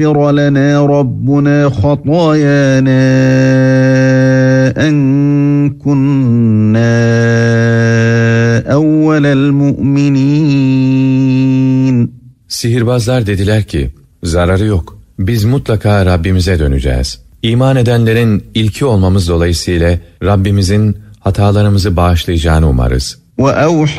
لنا ربنا خطايانا أن كنا أول المؤمنين. Sihirbazlar dediler ki, zararı yok. Biz mutlaka Rabbimize döneceğiz. İman edenlerin ilki olmamız dolayısıyla Rabbimizin hatalarımızı bağışlayacağını umarız. وَأَوْحَى